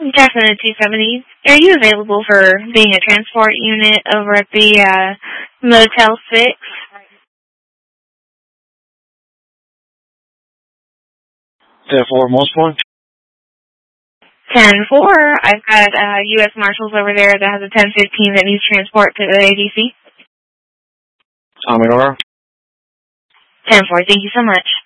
Jackson at 270. Are you available for being a transport unit over at the Motel 6? 10-4, most point. 10-4. I've got U.S. Marshals over there that has a 1015 that needs transport to the ADC. Tommy, over. 10-4. Thank you so much.